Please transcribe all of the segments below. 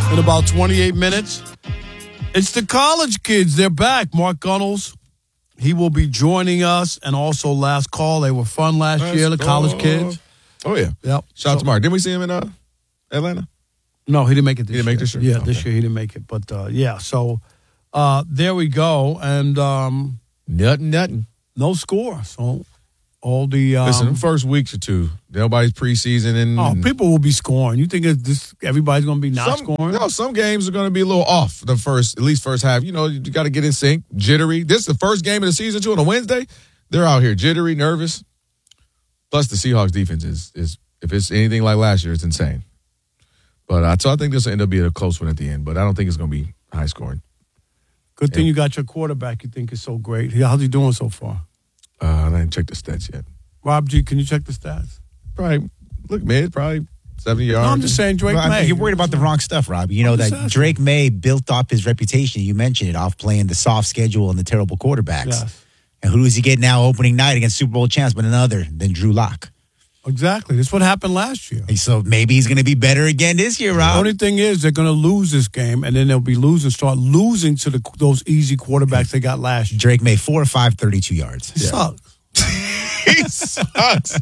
in about 28 minutes. It's the college kids. They're back. Mark Gunnels, he will be joining us, and also Last Call. They were fun last year, the college kids. Oh, yeah. Yep. Shout out to Mark. Didn't we see him in Atlanta? No, he didn't make it this year. He didn't make this year? Yeah, Okay. this year he didn't make it. But, so there we go. And Nothing. no score. So all the Listen, the first weeks or two, nobody's preseason. And people will be scoring. You think everybody's going to be not scoring? No, some games are going to be a little off at least first half. You know, you got to get in sync, jittery. This is the first game of the season, too, on a Wednesday. They're out here jittery, nervous. Plus, the Seahawks defense is if it's anything like last year, it's insane. But so I think this will end up being a close one at the end, but I don't think it's going to be high scoring. Good thing you got your quarterback you think is so great. How's he doing so far? I didn't check the stats yet. Rob G, can you check the stats? Probably, look, mid, probably 70 yards. No, I'm just saying Drake May. You're worried about the wrong stuff, Rob. You know that Drake May built up his reputation, you mentioned it, off playing the soft schedule and the terrible quarterbacks. Yes. And who does he get now opening night against Super Bowl champs but none other than Drew Lock? Exactly. That's what happened last year. And so maybe he's going to be better again this year, Rob. The only thing is they're going to lose this game, and then they'll start losing to those easy quarterbacks they got last year. Drake May, 4 or 5, 32 yards. He sucks. He sucks.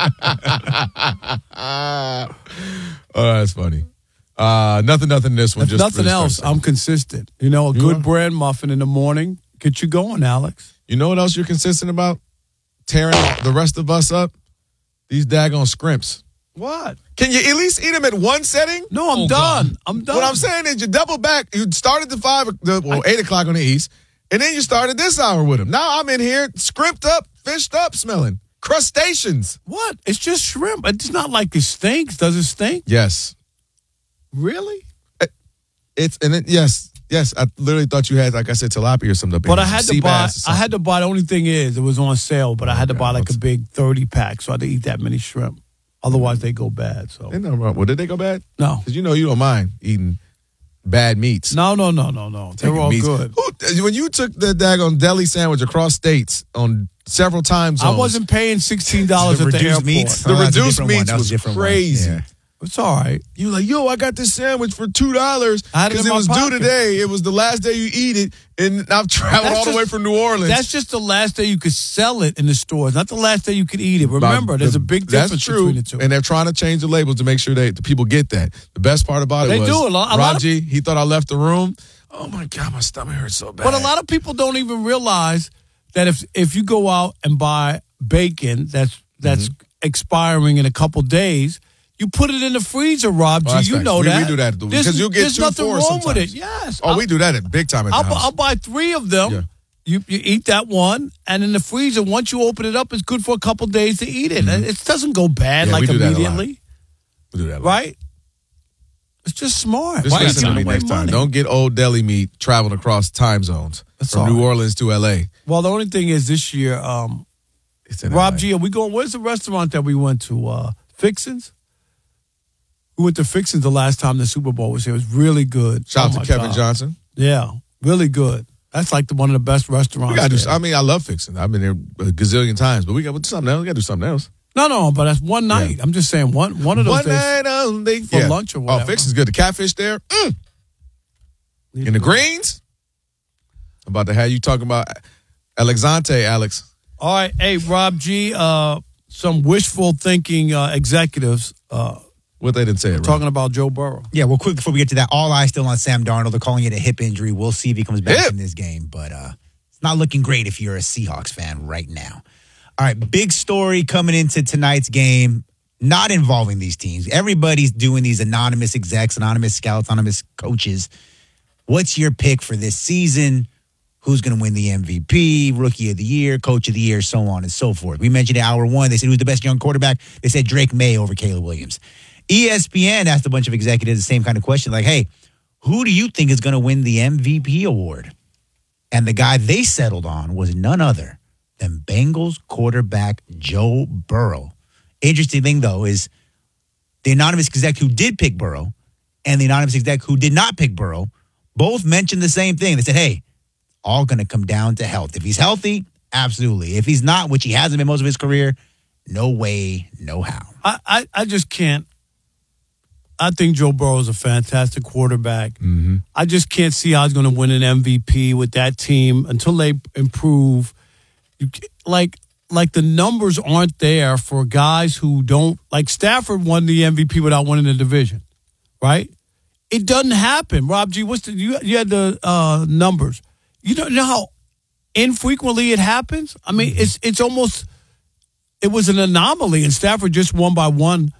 Oh, that's funny. Nothing in this one. If Just nothing else, I'm consistent. You know, a good bread muffin in the morning. Get you going, Alex. You know what else you're consistent about? Tearing the rest of us up? These daggone scrimps. What? Can you at least eat them at one setting? No, I'm done. God. I'm done. What I'm saying is you double back. You started the 8 o'clock on the East, and then you started this hour with them. Now I'm in here scrimped up, fished up, smelling. Crustaceans. What? It's just shrimp. It's not like it stinks. Does it stink? Yes. Really? Yes. I literally thought you had, like I said, tilapia or something up in But here, I had some to sea buy. bass or I something. had to buy. The only thing is, it was on sale. But I had to buy like a big 30-pack, so I had to eat that many shrimp. Otherwise, they go bad. So Ain't nothing wrong. Well, did they go bad? no, Because you know you don't mind eating bad meats. no. They're all Meats. good. When you took the daggone deli sandwich across states on several time zones, I wasn't paying $16 at the reduced airport. meats? the Oh, that's a reduced different one. meats That was was a different one. crazy. Yeah. It's all right. You were like, yo, I got this sandwich for $2 I had it because in it my was pocket. due today. It was the last day you eat it, and I've traveled That's all the just- way from New Orleans. That's just the last day you could sell it in the stores, not the last day you could eat it. Remember, there's a big difference That's true, between the two. and they're trying to change the labels to make sure the people get that. The best part about it They was do. A lot of- Raji, he thought I left the room. Oh my God, my stomach hurts so bad. But a lot of people don't even realize that if you go out and buy bacon that's expiring in a couple days, you put it in the freezer, Rob G. Oh, that's You facts. know We that. do that because you'll get there's 2 nothing for wrong with sometimes. it. Yes. Oh, we do that at big time at the house. I'll buy 3 of them. Yeah. You eat that one, and in the freezer, once you open it up, it's good for a couple days to eat it. It doesn't go bad Yeah, like we do that a lot. immediately, We do that a lot. right? It's just smart. Just Why are you listen to giving me away next time. money? Don't get old deli meat traveling across time zones That's from all New right. Orleans to L.A. Well, the only thing is this year, It's in Rob LA. G, are we going? Where's the restaurant that we went to? Fixins? We went to Fixins the last time the Super Bowl was here. It was really good. Shout out Oh, to my Kevin God. Johnson. Yeah, really good. That's like one of the best restaurants. We gotta do. there. I mean, I love fixing. I've been there a gazillion times, but we got to do something else. We got to do something else. No, but that's one night. Yeah. I'm just saying one of those One days. night only for lunch or whatever. Oh, fixing's good. The catfish there. And the greens. I'm about to have you talking about Alexante, Alex. All right, hey Rob G, some wishful thinking executives What they didn't say, right? talking about Joe Burrow. Yeah, well, quick before we get to that, all eyes still on Sam Darnold. They're calling it a hip injury. We'll see if he comes back Hip. in this game, but it's not looking great if you're a Seahawks fan right now. All right, big story coming into tonight's game, not involving these teams. Everybody's doing these anonymous execs, anonymous scouts, anonymous coaches. What's your pick for this season? Who's going to win the MVP, Rookie of the Year, Coach of the Year, so on and so forth. We mentioned in hour one, they said who's the best young quarterback? They said Drake May over Caleb Williams. ESPN asked a bunch of executives the same kind of question, like, hey, who do you think is going to win the MVP award? And the guy they settled on was none other than Bengals quarterback Joe Burrow. Interesting thing, though, is the anonymous exec who did pick Burrow and the anonymous exec who did not pick Burrow both mentioned the same thing. They said, hey, all going to come down to health. If he's healthy, absolutely. If he's not, which he hasn't been most of his career, no way, no how. I just can't. I think Joe Burrow is a fantastic quarterback. Mm-hmm. I just can't see how he's going to win an MVP with that team until they improve. Like the numbers aren't there for guys who don't. Like Stafford won the MVP without winning the division, right? It doesn't happen. Rob G, you had the numbers. You don't know how infrequently it happens. I mean, it's almost. It was an anomaly, and Stafford just won by one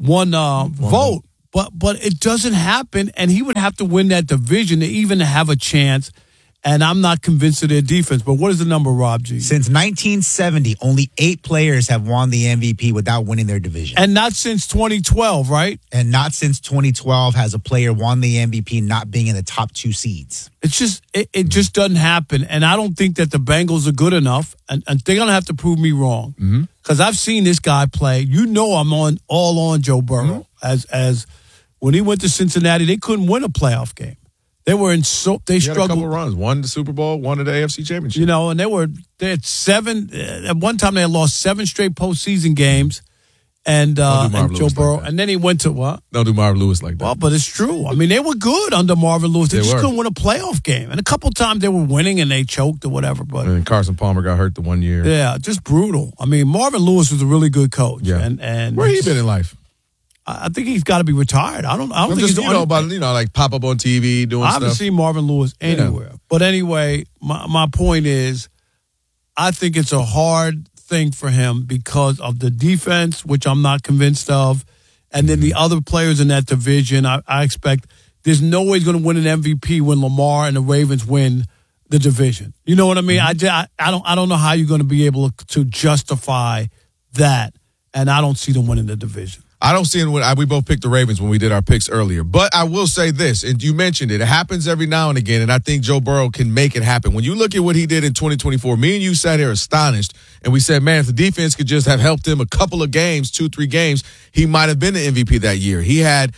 vote. But it doesn't happen, and he would have to win that division to even have a chance. And I'm not convinced of their defense. But what is the number, Rob G? Since 1970, only 8 players have won the MVP without winning their division. And not since 2012, right? And not since 2012 has a player won the MVP not being in the top 2 seeds. It's just it just doesn't happen. And I don't think that the Bengals are good enough. And they're going to have to prove me wrong. Because I've seen this guy play. You know I'm all on Joe Burrow. As when he went to Cincinnati, they couldn't win a playoff game. They were they struggled. Had a couple of runs. Won the Super Bowl, won the AFC Championship. You know, and they had 7. At one time, they had lost 7 straight postseason games. And Joe Burrow. Like and then he went to what? Don't do Marvin Lewis like that. Well, but it's true. I mean, they were good under Marvin Lewis. They just couldn't win a playoff game. And a couple times they were winning and they choked or whatever. But and Carson Palmer got hurt the one year. Yeah, just brutal. I mean, Marvin Lewis was a really good coach. Yeah. And where he been in life? I think he's got to be retired. I don't think just, he's like pop up on TV doing stuff. I haven't seen Marvin Lewis anywhere. Yeah. But anyway, my point is, I think it's a hard thing for him because of the defense, which I'm not convinced of, and then the other players in that division. I expect there's no way he's going to win an MVP when Lamar and the Ravens win the division. You know what I mean? I don't know how you're going to be able to justify that, and I don't see them winning the division. I don't see it when we both picked the Ravens when we did our picks earlier. But I will say this, and you mentioned it. It happens every now and again, and I think Joe Burrow can make it happen. When you look at what he did in 2024, me and you sat here astonished, and we said, man, if the defense could just have helped him a couple of games, 2-3 games, he might have been the MVP that year. He had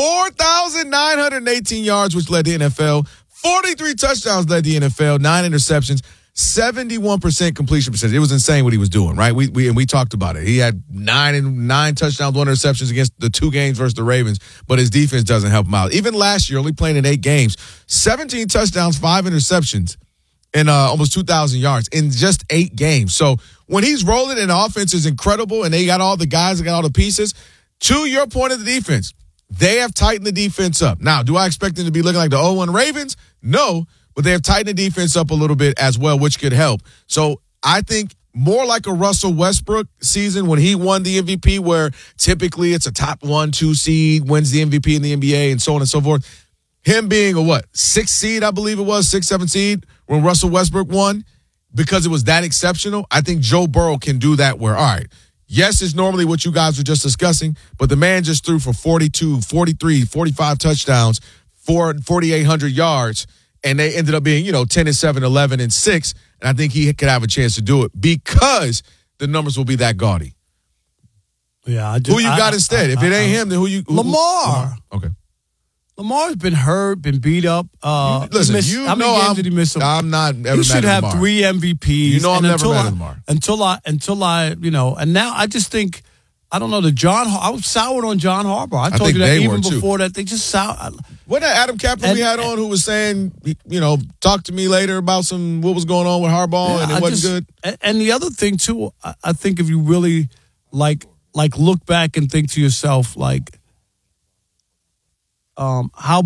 4,918 yards, which led the NFL. 43 touchdowns led the NFL, 9 interceptions. 71% completion percentage. It was insane what he was doing, right? We talked about it. He had 9 touchdowns, 1 interceptions against the 2 games versus the Ravens, but his defense doesn't help him out. Even last year, only playing in 8 games, 17 touchdowns, 5 interceptions, and almost 2,000 yards in just 8 games. So when he's rolling and the offense is incredible and they got all the guys, they got all the pieces, to your point of the defense, they have tightened the defense up. Now, do I expect them to be looking like the 0-1 Ravens? No. But they have tightened the defense up a little bit as well, which could help. So I think more like a Russell Westbrook season when he won the MVP, where typically it's a top 1-2 seed, wins the MVP in the NBA, and so on and so forth. Him being a 6th seed, I believe it was, 6th, 7th seed when Russell Westbrook won, because it was that exceptional. I think Joe Burrow can do that where, all right, yes, it's normally what you guys were just discussing, but the man just threw for 42, 43, 45 touchdowns, 4,800 yards. And they ended up being, 10-7, 11-6. And I think he could have a chance to do it because the numbers will be that gaudy. Yeah, who you got instead? If it ain't him, then who you? Lamar. Okay. Lamar's been hurt, been beat up. Listen, how many games did he miss? I'm not ever mad at Lamar. He should have 3 MVPs. I'm never mad at Lamar. Until I, and now I just think, I don't know, I was soured on John Harbaugh. I told you that even before that. They just soured. Wasn't that Adam Kaplan we had on who was saying, talk to me later about what was going on with Harbaugh and it wasn't good? And the other thing, too, I think if you really, like look back and think to yourself, how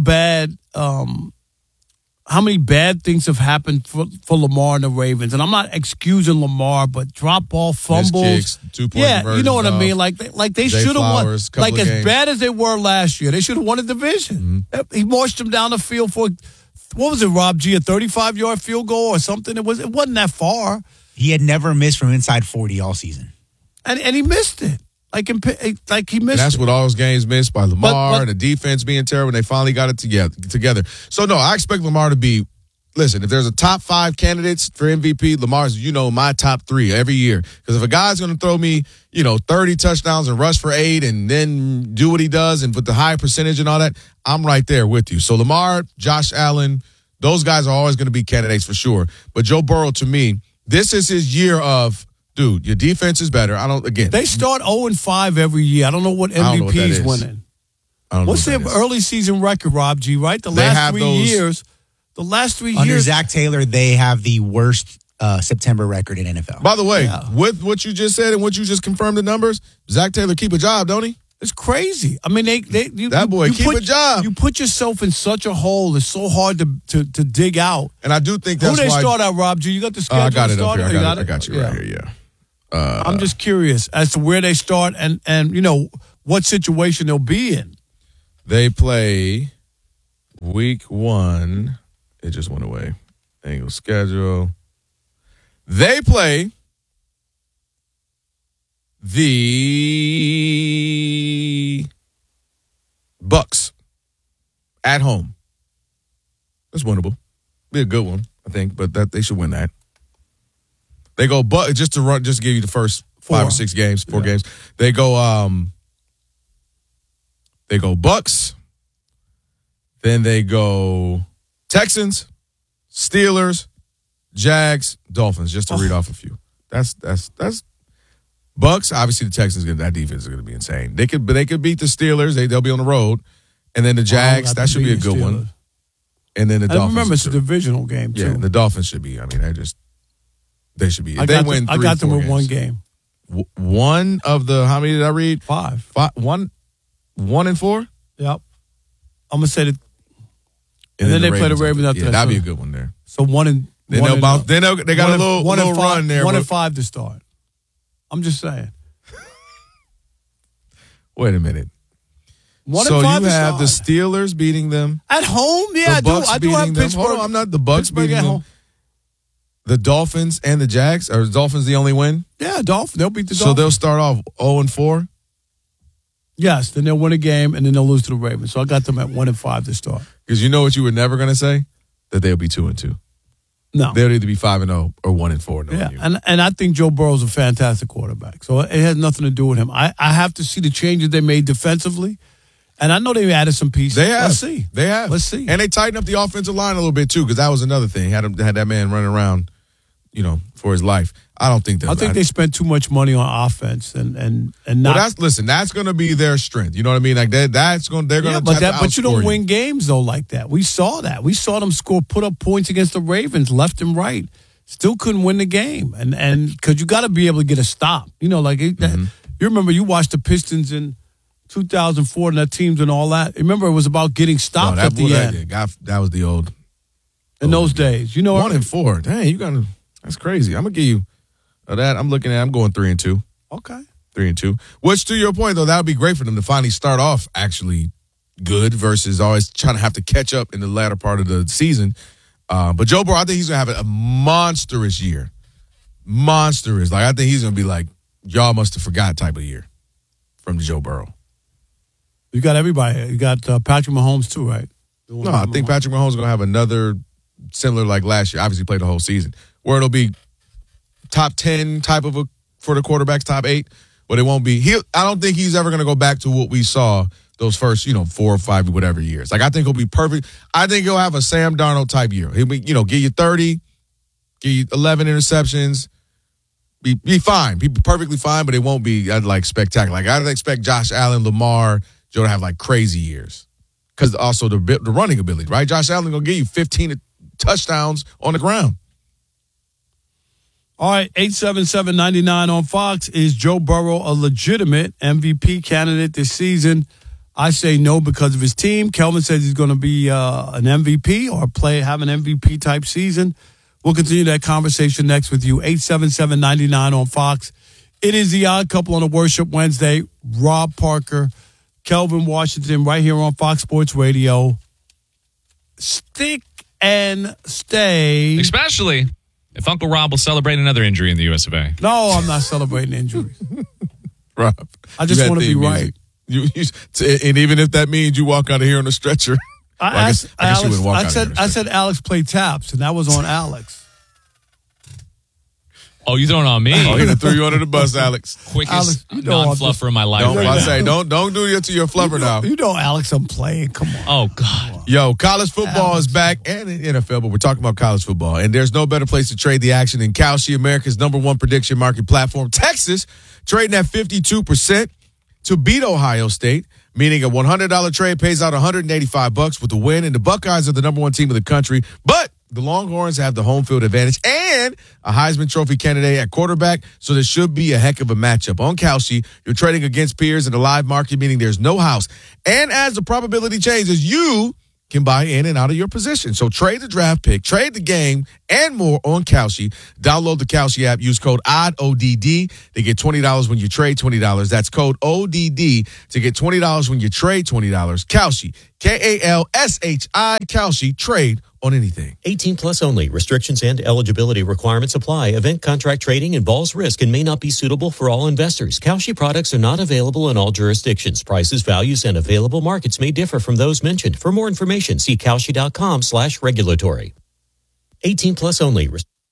many bad things have happened for Lamar and the Ravens. And I'm not excusing Lamar, but drop ball, fumbles. Kicks, 2-point you know what I mean? Like they should have won. Like as bad as they were last year, they should have won a division. Mm-hmm. He marched them down the field for, what was it, Rob G, a 35-yard field goal or something? It wasn't that far. He had never missed from inside 40 all season. And he missed it. Like he missed and that's what all those games missed by Lamar, and the defense being terrible, and they finally got it together. So, no, I expect Lamar to be, listen, if there's a top 5 candidates for MVP, Lamar's, my top 3 every year. Because if a guy's going to throw me, 30 touchdowns and rush for 8 and then do what he does and with the high percentage and all that, I'm right there with you. So, Lamar, Josh Allen, those guys are always going to be candidates for sure. But Joe Burrow, to me, this is his year of, dude, your defense is better. They start 0-5 every year. I don't know what MVP's winning. I don't What's know their what that is. early season record, Rob G? Right, the They last have 3 those- years. The last 3 Under years. Zach Taylor, they have the worst September record in NFL. By the way, Yeah. with what you just said and what you just confirmed the numbers, Zach Taylor keep a job, don't he? It's crazy. I mean, That boy keep a job. You put yourself in such a hole. It's so hard to dig out. And I do think Who that's they why. start out, Rob G? You got the schedule. I got it to up start here. or I got you right here. Yeah. I'm just curious as to where they start and what situation they'll be in. They play week 1. It just went away. Angle schedule. They play the Bucks at home. That's winnable. Be a good one, I think, but that they should win that. They go just to give you the first 5 or 6 games, 4 games. They go Bucks. Then they go Texans, Steelers, Jags, Dolphins, just to read off a few. That's Bucks. Obviously, the Texans, that defense is going to be insane. They could beat the Steelers. They'll be on the road, and then the Jags. That should be a good one. And then the Dolphins. Remember, it's a divisional game too. Yeah, the Dolphins should be. I mean, they should be. If I they got win. them, I got them 3-4 with one games. game. One of the how many did I read? 5. 1 and 4. Yep. I'm gonna say that. And then they play the Ravens after that. That'd be a So- good one there. So 1 and Then one they'll and bounce. up. Then they got a little 1 and 5, run there. 1 but- and 5 to start. I'm just saying. Wait a minute. 1 So and 5 you to have the start. Steelers beating them. At home, yeah, The Bucks I do have beating them. Pittsburgh. Hold on, I'm not the Bucks Pittsburgh beating at them. home. The Dolphins and the Jags. Are the Dolphins the only win? Yeah, Dolphins. They'll beat the So Dolphins. they'll start off 0 and 4. Yes, then they'll win a game and then they'll lose to the Ravens. So I got them at 1 and 5 to start. Because you know what you were never going to say? That they'll be 2 and 2. No. They'll either be 5 and 0 or 1 and 4. Yeah, and I think Joe Burrow's a fantastic quarterback. So it has nothing to do with him. I have to see the changes they made defensively. And I know they added some pieces. They have. Let's see. They have. Let's see. And they tightened up the offensive line a little bit too, because that was another thing. Had that man running around, for his life. I don't think that. I think they spent too much money on offense and not. Well, that's going to be their strength. You know what I mean? Like they're going to. But you don't win games though like that. We saw that. We saw them put up points against the Ravens left and right. Still couldn't win the game, and because you got to be able to get a stop. You remember you watched the Pistons in 2004 and that teams and all that. Remember it was about getting stopped at the end. That was the old. In those days, 1 and 4. Dang, you got to. That's crazy. I'm gonna give you that. I'm going 3 and 2. Okay. 3 and 2. Which, to your point though, that would be great for them to finally start off actually good versus always trying to have to catch up in the latter part of the season. But Joe Burrow, I think he's gonna have a monstrous year. Monstrous. Like I think he's gonna be like y'all must have forgot type of year from Joe Burrow. You got everybody. You got Patrick Mahomes too, right? No, I think Patrick Mahomes is gonna have another similar like last year. Obviously, played the whole season where it'll be top 10 type of for the quarterbacks, top 8, but it won't be. I don't think he's ever gonna go back to what we saw those first 4 or 5 whatever years. Like I think he'll be perfect. I think he'll have a Sam Darnold type year. He'll be give you 30, give you 11 interceptions. Be fine, be perfectly fine, but it won't be like spectacular. Like I'd expect Josh Allen, Lamar, Joe to have like crazy years because also the running ability, right? Josh Allen gonna give you 15 touchdowns on the ground. All right, 877-99 on Fox. Is Joe Burrow a legitimate MVP candidate this season? I say no because of his team. Kelvin says he's going to be an MVP or have an MVP type season. We'll continue that conversation next with you. 877-99 on Fox. It is the Odd Couple on a Worship Wednesday. Rob Parker, Kelvin Washington, right here on Fox Sports Radio. Stick and stay. Especially if Uncle Rob will celebrate another injury in the US of A. No, I'm not celebrating injuries. Rob, I just want to be right. And even if that means you walk out of here on a stretcher. I said Alex played taps, and that was on Alex. Oh, you throwing on me? Oh, he done threw you under the bus, Alex. Quickest Alex, you know non-fluffer in my life. Don't do it to your fluffer now. You know, Alex, I'm playing. Come on. Oh, God. Yo, college football is back and in NFL, but we're talking about college football. And there's no better place to trade the action than Kalshi, America's #1 prediction market platform. Texas trading at 52% to beat Ohio State. meaning a $100 trade pays out $185 with the win, and the Buckeyes are the number one team in the country. But the Longhorns have the home field advantage and a Heisman Trophy candidate at quarterback, so there should be a heck of a matchup. On Kalshi, you're trading against peers in the live market, meaning there's no house. And as the probability changes, you can buy in and out of your position. So trade the draft pick, trade the game, and more on Kalshi. Download the Kalshi app. Use code ODD to get $20 when you trade $20. That's code ODD to get $20 when you trade $20. Kalshi, Kalshi, Kalshi, trade on anything. 18 plus only. Restrictions and eligibility requirements apply. Event contract trading involves risk and may not be suitable for all investors. Kalshi products are not available in all jurisdictions. Prices, values, and available markets may differ from those mentioned. For more information, see Kalshi.com/regulatory. 18 plus only.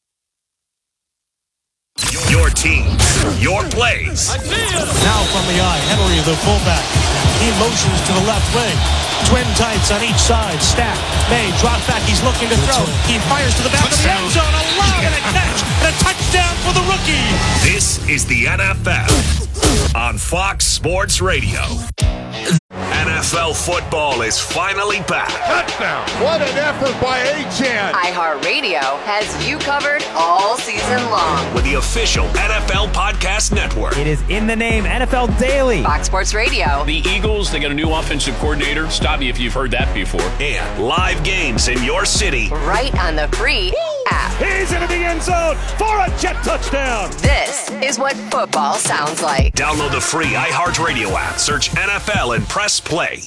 Your team, your plays. Now from the eye, Henry, the fullback. He motions to the left wing. Twin tights on each side. Stack. May drop back. He's looking to throw. He fires to the back of the end zone. A lob and a catch. And a touchdown for the rookie. This is the NFL on Fox Sports Radio. NFL football is finally back. Touchdown. What an effort by Achane. iHeartRadio has you covered all season long. With the official NFL Podcast Network. It is in the name NFL Daily. Fox Sports Radio. The Eagles, they got a new offensive coordinator. Stop me if you've heard that before. And live games in your city. Right on the free app. He's into the end zone for a jet touchdown. This is what football sounds like. Download the free iHeartRadio app. Search NFL and press play.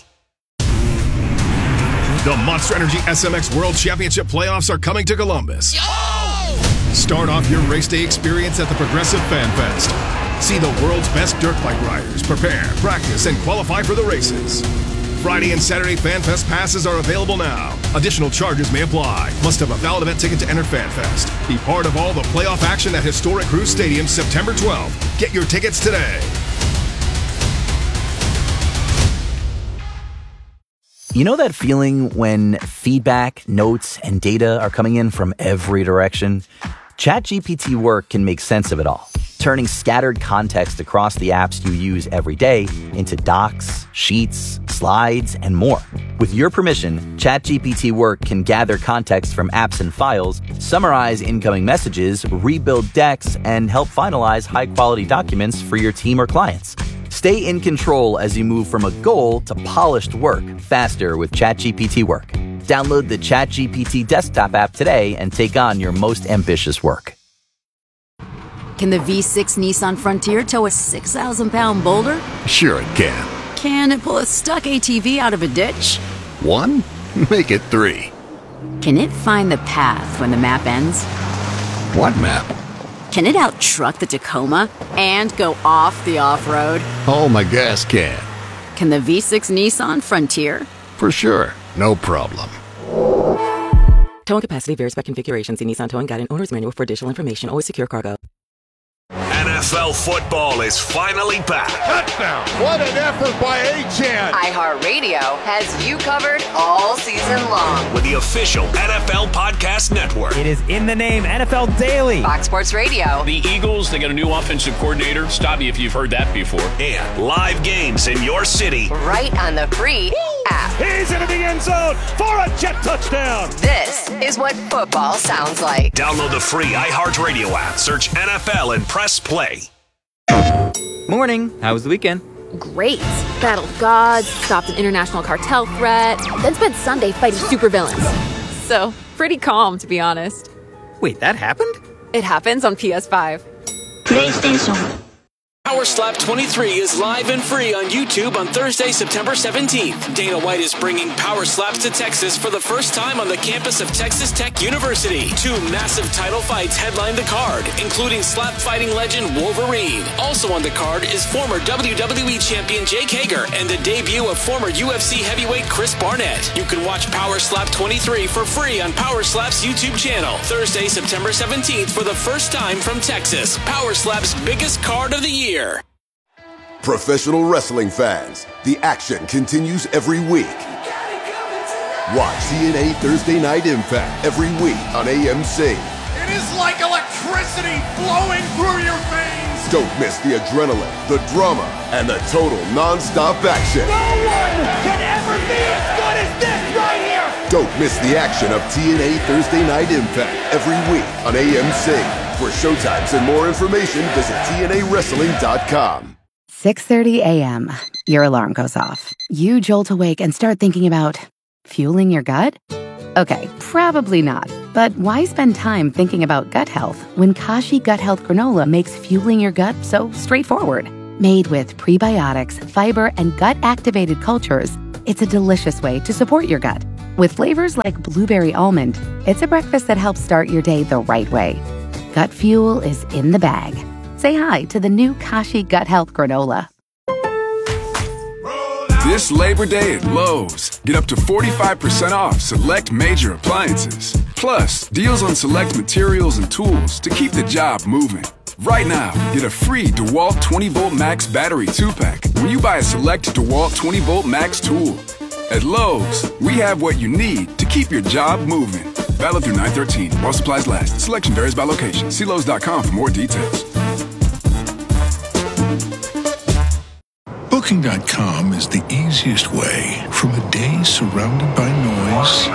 The Monster Energy SMX World Championship playoffs are coming to Columbus. Start off your race day experience at the Progressive Fan Fest. See the world's best dirt bike riders prepare, practice, and qualify for the races. Friday and Saturday Fan Fest passes are available now. Additional charges may apply. Must have a valid event ticket to enter Fan Fest. Be part of all the playoff action at historic Cruz Stadium September 12th. Get your tickets today. You know that feeling when feedback, notes, and data are coming in from every direction? ChatGPT Work can make sense of it all, turning scattered context across the apps you use every day into docs, sheets, slides, and more. With your permission, ChatGPT Work can gather context from apps and files, summarize incoming messages, rebuild decks, and help finalize high-quality documents for your team or clients. Stay in control as you move from a goal to polished work faster with ChatGPT Work. Download the ChatGPT desktop app today and take on your most ambitious work. Can the V6 Nissan Frontier tow a 6,000-pound boulder? Sure it can. Can it pull a stuck ATV out of a ditch? 1? Make it 3. Can it find the path when the map ends? What map? Can it out-truck the Tacoma and go off the off-road? Oh, my gas can. Can the V6 Nissan Frontier? For sure. No problem. Towing capacity varies by configuration. See Nissan Towing Guide and Owner's Manual for additional information. Always secure cargo. NFL football is finally back. Touchdown. What an effort by Achane. iHeartRadio has you covered all season long. With the official NFL Podcast Network. It is in the name NFL Daily. Fox Sports Radio. The Eagles, they got a new offensive coordinator. Stop me if you've heard that before. And live games in your city. Right on the free app. He's into the end zone for a jet touchdown. This is what football sounds like. Download the free iHeartRadio app. Search NFL and press play. Morning. How was the weekend? Great. Battled gods, stopped an international cartel threat, then spent Sunday fighting supervillains. So, pretty calm, to be honest. Wait, that happened? It happens on PS5. PlayStation. Power Slap 23 is live and free on YouTube on Thursday, September 17th. Dana White is bringing Power Slaps to Texas for the first time on the campus of Texas Tech University. 2 massive title fights headline the card, including slap fighting legend Wolverine. Also on the card is former WWE champion Jake Hager and the debut of former UFC heavyweight Chris Barnett. You can watch Power Slap 23 for free on Power Slap's YouTube channel. Thursday, September 17th for the first time from Texas. Power Slap's biggest card of the year. Professional wrestling fans, the action continues every week. Watch TNA Thursday Night Impact every week on AMC. It is like electricity flowing through your veins. Don't miss the adrenaline, the drama, and the total non-stop action. No one can ever be as good as this right here! Don't miss the action of TNA Thursday Night Impact every week on AMC. For showtimes and more information, visit TNAWrestling.com. 6:30 a.m. Your alarm goes off. You jolt awake and start thinking about fueling your gut? Okay, probably not. But why spend time thinking about gut health when Kashi Gut Health Granola makes fueling your gut so straightforward? Made with prebiotics, fiber, and gut-activated cultures, it's a delicious way to support your gut. With flavors like blueberry almond, it's a breakfast that helps start your day the right way. Gut fuel is in the bag. Say hi to the new Kashi Gut Health Granola. This Labor Day at Lowe's, get up to 45% off select major appliances. Plus, deals on select materials and tools to keep the job moving. Right now, get a free DeWalt 20-volt Max battery 2-pack when you buy a select DeWalt 20-volt Max tool. At Lowe's, we have what you need to keep your job moving. Valid through 9/13 while supplies last. Selection varies by location. See Lowe's.com for more details. Booking.com is the easiest way from a day surrounded by noise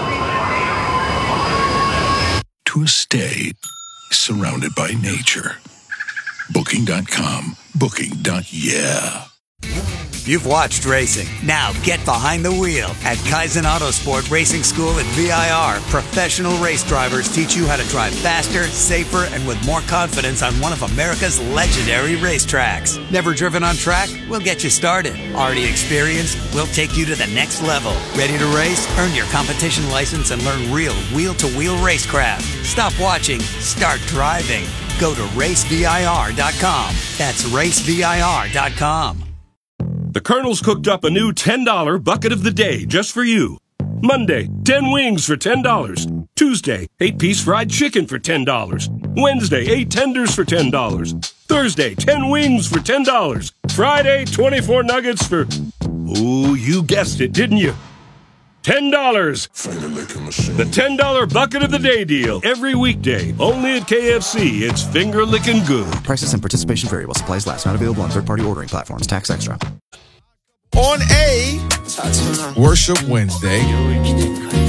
to a stay surrounded by nature. Booking.com. Booking.yeah. You've watched racing. Now get behind the wheel. At Kaizen Autosport Racing School at VIR, professional race drivers teach you how to drive faster, safer, and with more confidence on one of America's legendary racetracks. Never driven on track? We'll get you started. Already experienced? We'll take you to the next level. Ready to race? Earn your competition license and learn real wheel-to-wheel racecraft. Stop watching. Start driving. Go to racevir.com. That's racevir.com. The Colonel's cooked up a new $10 bucket of the day just for you. Monday, 10 wings for $10. Tuesday, 8-piece fried chicken for $10. Wednesday, 8 tenders for $10. Thursday, 10 wings for $10. Friday, 24 nuggets for... Ooh, you guessed it, didn't you? $10. The $10 bucket of the day deal. Every weekday. Only at KFC. It's finger-licking good. Prices and participation vary while supplies last. Not available on third-party ordering platforms. Tax extra. On a Worship Wednesday,